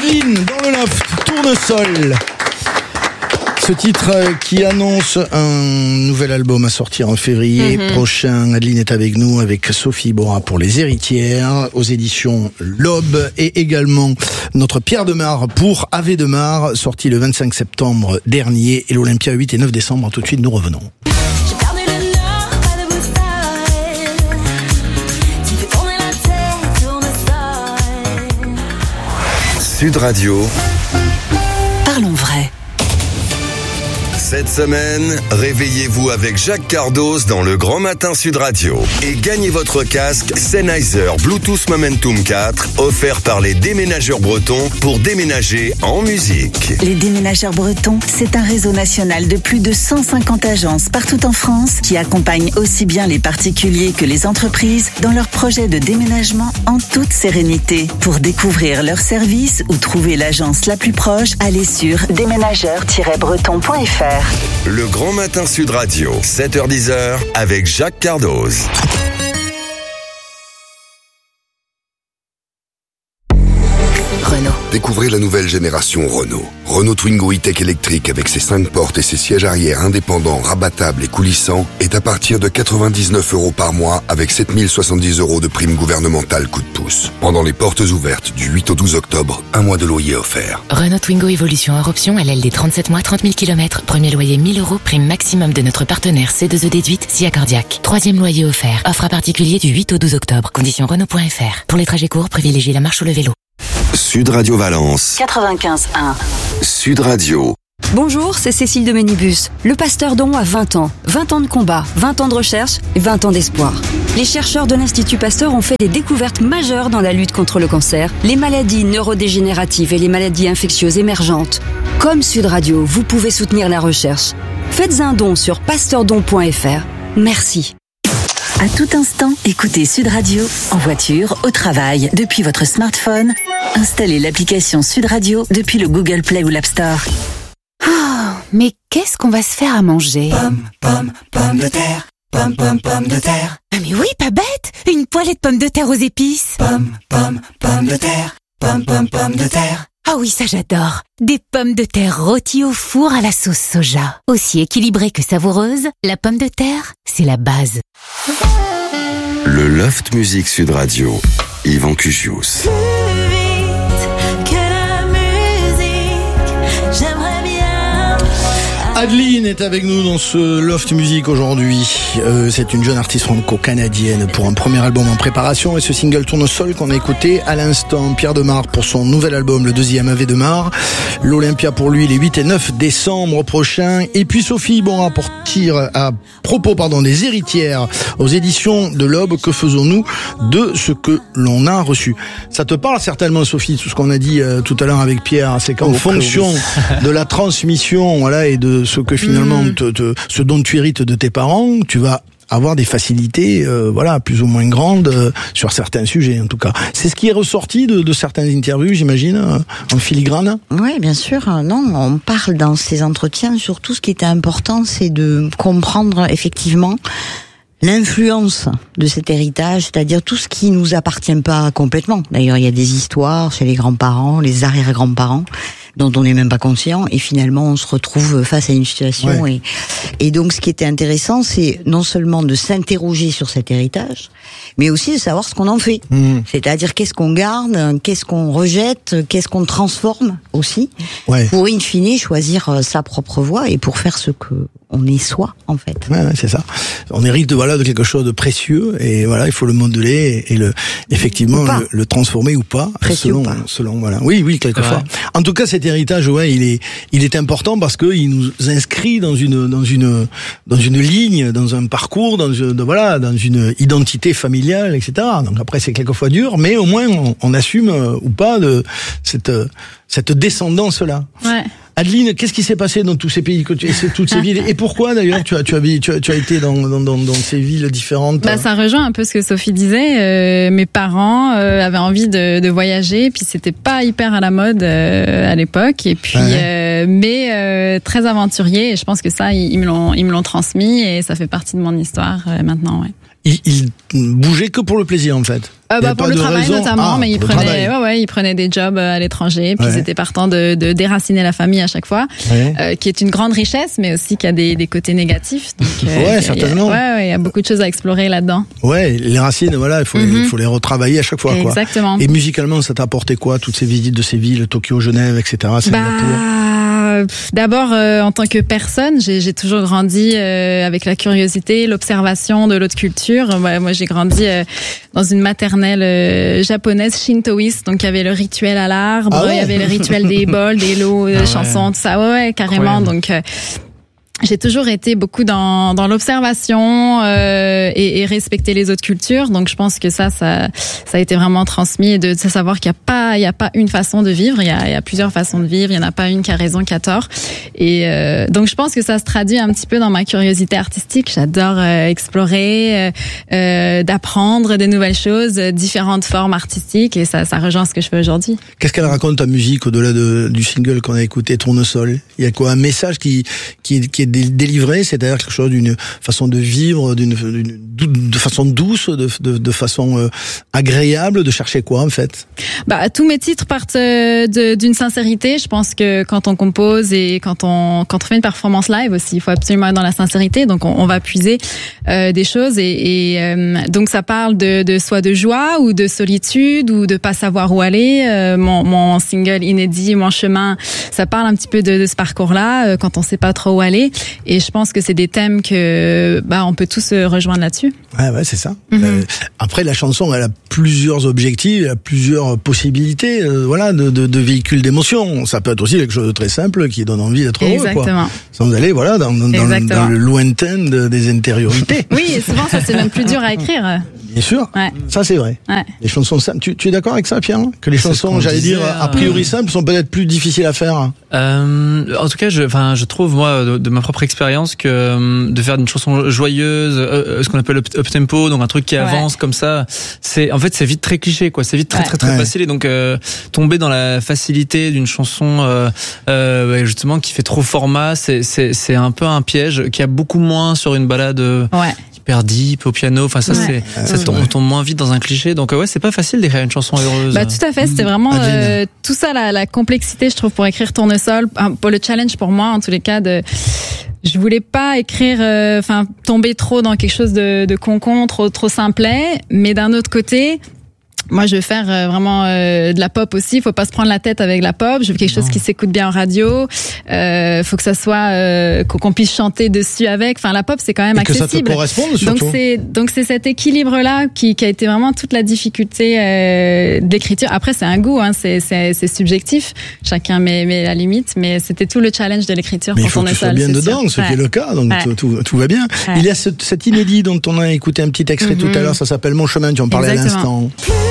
Adeline dans le loft, Tournesol. Ce titre qui annonce un nouvel album à sortir en février prochain. Adeline est avec nous avec Sophie Bora pour Les Héritières aux éditions L'Aube et également notre Pierre Demar pour Ave de Mar, sorti le 25 septembre dernier et l'Olympia 8 et 9 décembre. Tout de suite, nous revenons. Sud Radio. Parlons vrai. Cette semaine, réveillez-vous avec Jacques Cardos dans le Grand Matin Sud Radio et gagnez votre casque Sennheiser Bluetooth Momentum 4 offert par les déménageurs bretons pour déménager en musique. Les déménageurs bretons, c'est un réseau national de plus de 150 agences partout en France qui accompagnent aussi bien les particuliers que les entreprises dans leurs projets de déménagement en toute sérénité. Pour découvrir leurs services ou trouver l'agence la plus proche, allez sur déménageurs-breton.fr. Le Grand Matin Sud Radio, 7h-10h avec Jacques Cardos. Renault. Découvrez la nouvelle génération Renault. Renault Twingo E-Tech électrique avec ses 5 portes et ses sièges arrière indépendants, rabattables et coulissants est à partir de 99 € par mois avec 7070 € de prime gouvernementale coup de pouce. Pendant les portes ouvertes du 8 au 12 octobre, un mois de loyer offert. Renault Twingo Evolution hors option, LLD 37 mois, 30 000 km. Premier loyer 1000 €, prime maximum de notre partenaire C2E déduite, SIA Cardiaque. Troisième loyer offert. Offre à particulier du 8 au 12 octobre. Conditions Renault.fr. Pour les trajets courts, privilégiez la marche ou le vélo. Sud Radio Valence. 95.1. Sud Radio. Bonjour, c'est Cécile de Ménibus. Le Pasteur Don a 20 ans. 20 ans de combat, 20 ans de recherche et 20 ans d'espoir. Les chercheurs de l'Institut Pasteur ont fait des découvertes majeures dans la lutte contre le cancer, les maladies neurodégénératives et les maladies infectieuses émergentes. Comme Sud Radio, vous pouvez soutenir la recherche. Faites un don sur pasteurdon.fr. Merci. À tout instant, écoutez Sud Radio en voiture, au travail, depuis votre smartphone. Installez l'application Sud Radio depuis le Google Play ou l'App Store. Mais qu'est-ce qu'on va se faire à manger? Pommes de terre, pommes de terre. Ah mais oui, pas bête! Une poêlée de pommes de terre aux épices. Pommes de terre, pommes de terre. Ah oui, ça j'adore. Des pommes de terre rôties au four à la sauce soja. Aussi équilibrée que savoureuse, la pomme de terre, c'est la base. Le Loft Musique Sud Radio. Yvan Cuchius. Adeline est avec nous dans ce Loft Music aujourd'hui. C'est une jeune artiste franco-canadienne pour un premier album en préparation et ce single Tournesol qu'on a écouté à l'instant. Pierre Demar pour son nouvel album, le deuxième Ave de Mar. L'Olympia pour lui les 8 et 9 décembre prochains. Et puis Sophie Bora pour à propos des Héritières aux éditions de l'Aube. Que faisons-nous de ce que l'on a reçu? Ça te parle certainement Sophie, tout ce qu'on a dit tout à l'heure avec Pierre. C'est qu'en fonction de la transmission, voilà, et de ce que finalement ce dont tu hérites de tes parents, tu vas avoir des facilités plus ou moins grandes sur certains sujets en tout cas. C'est ce qui est ressorti de certaines interviews, j'imagine, en filigrane. Oui, bien sûr. Non, on parle dans ces entretiens, surtout ce qui était important, c'est de comprendre effectivement l'influence de cet héritage, c'est-à-dire tout ce qui nous appartient pas complètement. D'ailleurs, il y a des histoires chez les grands-parents, les arrière-grands-parents, dont on n'est même pas conscient, et finalement on se retrouve face à une situation. Ouais. Et donc ce qui était intéressant, c'est non seulement de s'interroger sur cet héritage, mais aussi de savoir ce qu'on en fait. C'est-à-dire qu'est-ce qu'on garde, qu'est-ce qu'on rejette, qu'est-ce qu'on transforme aussi, pour in fine choisir sa propre voie et pour faire ce que on est soi en fait. Ouais, c'est ça. On hérite de quelque chose de précieux et voilà, il faut le modeler et effectivement le transformer ou pas, selon voilà. Oui, quelquefois. En tout cas, cet héritage, il est important parce que il nous inscrit dans une ligne, dans un parcours, dans une identité familiale, etc. Donc après, c'est quelquefois dur, mais au moins on assume ou pas de cette descendance-là. Ouais. Adeline, qu'est-ce qui s'est passé dans tous ces pays, toutes ces villes, et pourquoi d'ailleurs tu as été dans ces villes différentes? Ça rejoint un peu ce que Sophie disait. Mes parents avaient envie de voyager, puis c'était pas hyper à la mode à l'époque, et puis mais très aventurier. Et je pense que ça, ils me l'ont transmis, et ça fait partie de mon histoire maintenant. Ouais. il bougeait que pour le plaisir en fait. Pour le travail notamment, mais il prenait des jobs à l'étranger, puis ils étaient partants de déraciner la famille à chaque fois, qui est une grande richesse, mais aussi qui a des côtés négatifs. Donc, certainement. Il y a beaucoup de choses à explorer là-dedans. Ouais, les racines, voilà, il faut les retravailler à chaque fois. Exactement. Quoi. Et musicalement, ça t'a apporté quoi, toutes ces visites de ces villes, Tokyo, Genève, etc. D'abord, en tant que personne, j'ai toujours grandi avec la curiosité, l'observation de l'autre culture. Moi, j'ai grandi dans une maternelle japonaise shintoïste, donc il y avait le rituel à l'arbre, il y avait le rituel des bols, des lots, des chansons, tout ça. Ouais, carrément. Incroyable. Donc j'ai toujours été beaucoup dans l'observation et respecter les autres cultures. Donc je pense que ça a été vraiment transmis de savoir qu'il y a pas une façon de vivre. Il y a plusieurs façons de vivre. Il y en a pas une qui a raison, qui a tort. Et donc je pense que ça se traduit un petit peu dans ma curiosité artistique. J'adore explorer, d'apprendre des nouvelles choses, différentes formes artistiques. Et ça rejoint ce que je fais aujourd'hui. Qu'est-ce qu'elle raconte ta musique au-delà du single qu'on a écouté, Tournesol? Il y a quoi, un message qui est délivré, c'est-à-dire quelque chose d'une façon de vivre, de façon douce, de façon agréable, de chercher quoi en fait? Tous mes titres partent d'une sincérité. Je pense que quand on compose et quand on fait une performance live aussi, il faut absolument être dans la sincérité. Donc on va puiser des choses et donc ça parle de soit de joie ou de solitude ou de pas savoir où aller. Mon single inédit, Mon chemin, ça parle un petit peu de ce parcours-là quand on sait pas trop où aller. Et je pense que c'est des thèmes que on peut tous se rejoindre là-dessus. Ouais, c'est ça. Après, la chanson, elle a plusieurs objectifs, elle a plusieurs possibilités, de véhicule d'émotion. Ça peut être aussi quelque chose de très simple qui donne envie d'être heureux, quoi. Sans aller, dans le lointain des intériorités. Oui, et souvent ça c'est même plus dur à écrire. Bien sûr. Ouais. Ça c'est vrai. Ouais. Les chansons simples. Tu es d'accord avec ça, Pierre? Que les chansons, a priori simples, sont peut-être plus difficiles à faire. En tout cas, je trouve moi de ma propre expérience que de faire une chanson joyeuse, ce qu'on appelle up tempo, donc un truc qui avance comme ça, c'est vite très cliché, quoi. C'est vite très facile, et donc tomber dans la facilité d'une chanson justement qui fait trop format, c'est un peu un piège qui a beaucoup moins sur une balade. Hyper deep au piano, ça on tombe moins vite dans un cliché, donc c'est pas facile d'écrire une chanson heureuse. Tout à fait, c'était vraiment tout ça, la complexité, je trouve, pour écrire Tournesol, pour le challenge pour moi en tous les cas, je voulais pas écrire, tomber trop dans quelque chose de concon, trop simplet, mais d'un autre côté, moi, je veux faire vraiment de la pop aussi. Faut pas se prendre la tête avec la pop. Je veux quelque chose qui s'écoute bien en radio. Faut que ça soit qu'on puisse chanter dessus avec. La pop, c'est quand même accessible. Que ça te corresponde surtout. Donc c'est cet équilibre-là qui a été vraiment toute la difficulté d'écriture. Après, c'est un goût, c'est subjectif. Chacun met la limite, mais c'était tout le challenge de l'écriture. Mais il faut que tu sois bien dedans, ce qui est le cas. Donc tout va bien. Il y a cet inédit dont on a écouté un petit extrait tout à l'heure. Ça s'appelle Mon chemin. Tu en parlais à l'instant.